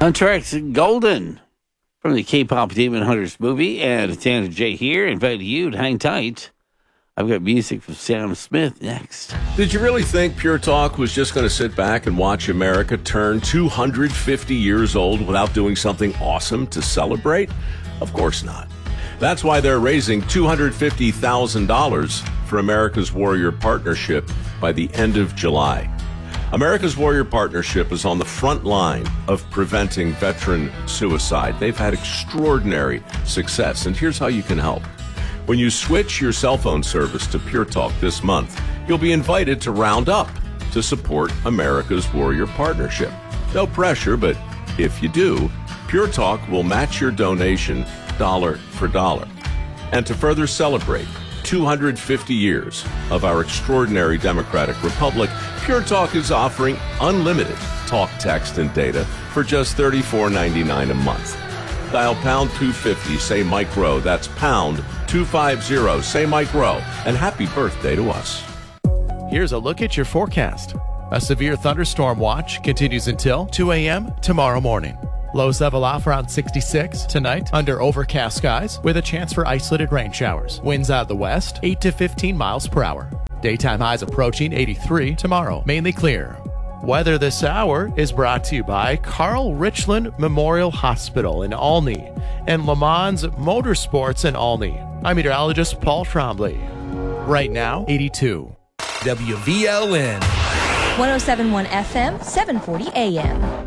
Hunter X Golden from the K-pop Demon Hunters movie, and it's Anna J here, inviting you to hang tight. I've got music from Sam Smith next. Did you really think Pure Talk was just going to sit back and watch America turn 250 years old without doing something awesome to celebrate? Of course not. That's why they're raising $250,000 for America's Warrior Partnership by the end of July. America's Warrior Partnership is on the front line of preventing veteran suicide. They've had extraordinary success, and here's how you can help. When you switch your cell phone service to Pure Talk this month, you'll be invited to round up to support America's Warrior Partnership. No pressure, but if you do, Pure Talk will match your donation dollar for dollar. And to further celebrate 250 years of our extraordinary democratic republic, Pure Talk is offering unlimited talk, text, and data for just $34.99 a month. Dial pound 250, say Mike Rowe. That's pound 250, say Mike Rowe. And happy birthday to us. Here's a look at your forecast. A severe thunderstorm watch continues until 2 a.m. tomorrow morning. Lows level off around 66 tonight under overcast skies with a chance for isolated rain showers. Winds out of the west 8 to 15 miles per hour. Daytime highs approaching 83 tomorrow. Mainly clear. Weather this hour is brought to you by Carl Richland Memorial Hospital in Olney and Le Mans Motorsports in Olney. I'm meteorologist Paul Trombley. Right now, 82. WVLN 107.1 FM, 740 AM.